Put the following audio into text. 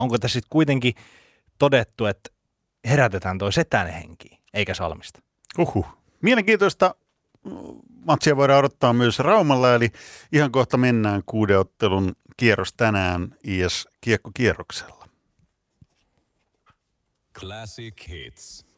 onko tässä sitten kuitenkin todettu, että herätetään toi Setänen henkiin, eikä Salmista? Mielenkiintoista matsia voidaan odottaa myös Raumalla, eli ihan kohta mennään 6 ottelun kierros tänään IS Kiekkokierroksella. Classic Hits.